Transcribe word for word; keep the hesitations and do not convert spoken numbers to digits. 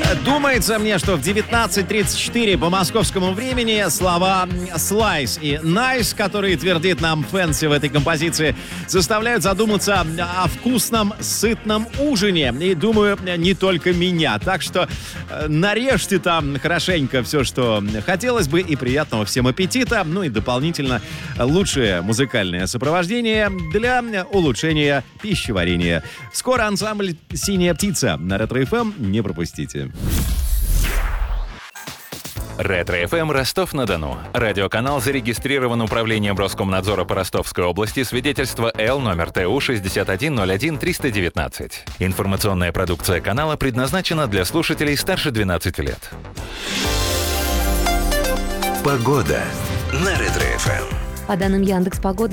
Думается мне, что в девятнадцать тридцать четыре по московскому времени слова «слайс» и «найс», которые твердит нам Фэнси в этой композиции, заставляют задуматься о вкусном, сытном ужине. И, думаю, не только меня. Так что нарежьте там хорошенько все, что хотелось бы, и приятного всем аппетита. Ну и дополнительно лучшее музыкальное сопровождение для улучшения пищеварения. Скоро ансамбль «Синяя птица» на Ретро-эф эм. Не пропустите. Ретро-эф эм Ростов-на-Дону. Радиоканал зарегистрирован Управлением Роскомнадзора по Ростовской области. Свидетельство Л номер Т У шестьдесят один ноль один триста девятнадцать. Информационная продукция канала предназначена для слушателей старше двенадцати лет. Погода на Ретро-эф эм. По данным Яндекс.Погоды,